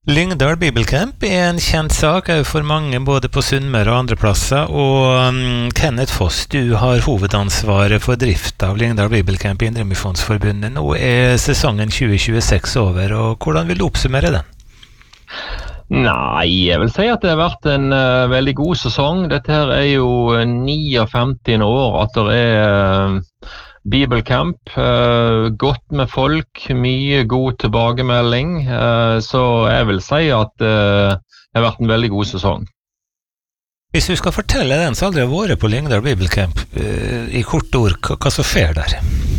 Lyngdal Bibelcamp en kjent sak for mange både på Sunnmøre og andre plasser, og Kenneth Foss, du har hovedansvaret for drift av Lyngdal Bibelcamp i Indremisjonsforbundet. Nå sesongen 2026 over, og hvordan vil du oppsummere den? Nei, jeg vil si at det har vært en veldig god sesong. Dette her jo 59 år at det Bibelcamp, godt med folk, mye god tilbakemelding, så jeg vil si at det har vært en veldig god sesong. Hvis du skal fortelle den som aldri har vært på Lyngdal Bibelcamp, i kort ord, hva som skjer der?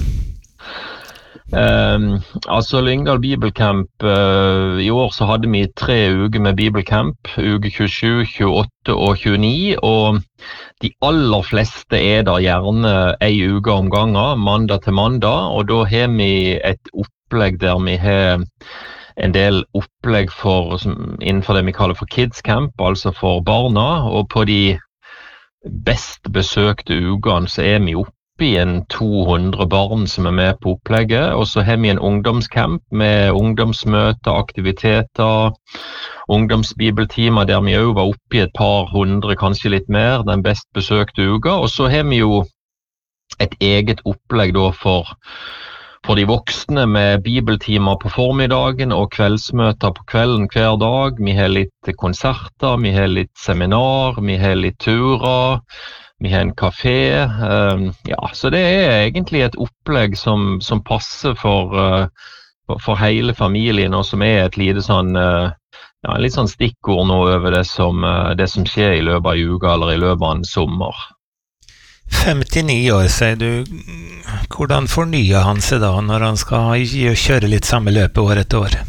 Altså Lyngdal Bibelcamp, i år så hadde vi 3 uker med Bibelcamp, uke 27, 28 og 29, og de aller fleste der gjerne en uke om gangen, mandag til mandag, og da har vi et opplegg der vi har en del opplegg innenfor det vi kaller for Kids Camp, altså for barna, og på de best besøkte ukene så vi oppe i 200 barn som med på opplegget, og så har vi en ungdomscamp med ungdomsmøter, aktiviteter, ungdomsbibeltimer der vi også var oppe i et par hundre, kanskje litt mer, den best besøkte uka, og så har vi jo et eget opplegg da for de voksne med bibeltimer på formiddagen og kveldsmøter på kvelden hver dag. Vi har litt konserter, vi har litt seminar, vi har litt turer, vi har en kafé, så det egentlig et opplegg som passer for hele familien, og som et lite sånn, litt sånn stikkord nå over det som skjer i løpet av uka eller i løpet av en sommer. 59 år, sier du. Hvordan fornyer han seg da, når han skal kjøre litt samme løpet år etter år?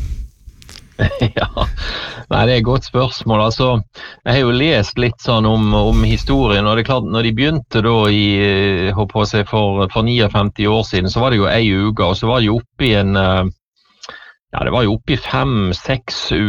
Nei, det et godt spørsmål. Altså, jeg har jo lest litt sånn om historien, og det klart, når de begynte da for 59 år siden, så var det jo en uke, og så var det jo oppe i det var jo oppe i 5-6